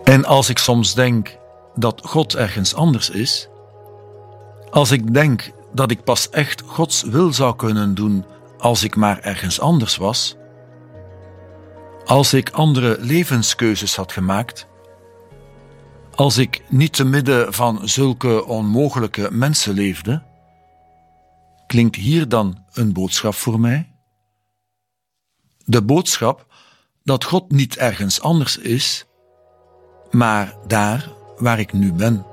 En als ik soms denk dat God ergens anders is, als ik denk dat ik pas echt Gods wil zou kunnen doen als ik maar ergens anders was, als ik andere levenskeuzes had gemaakt, als ik niet te midden van zulke onmogelijke mensen leefde, klinkt hier dan een boodschap voor mij? De boodschap dat God niet ergens anders is, maar daar waar ik nu ben.